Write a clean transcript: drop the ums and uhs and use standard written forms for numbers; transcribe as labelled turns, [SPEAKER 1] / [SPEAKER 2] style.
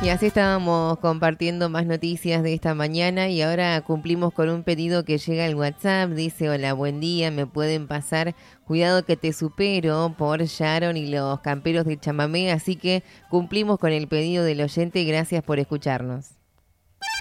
[SPEAKER 1] Y así estábamos compartiendo más noticias de esta mañana y ahora cumplimos con un pedido que llega al WhatsApp. Dice, hola, buen día, me pueden pasar Cuidado que te supero por Sharon y los camperos del chamamé. Así que cumplimos con el pedido del oyente. Gracias por escucharnos.